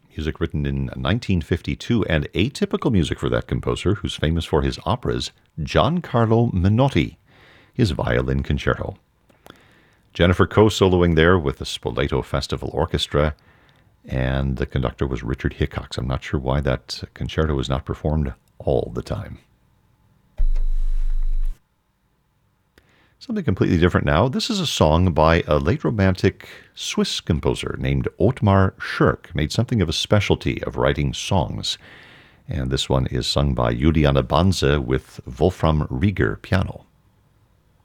music written in 1952, and atypical music for that composer, who's famous for his operas, Giancarlo Menotti, his violin concerto. Jennifer co-soloing there with the Spoleto Festival Orchestra, and the conductor was Richard Hickox. I'm not sure why that concerto is not performed all the time. Something completely different now. This is a song by a late Romantic Swiss composer named Ottmar Schirk, made something of a specialty of writing songs. And this one is sung by Juliane Banze with Wolfram Rieger piano.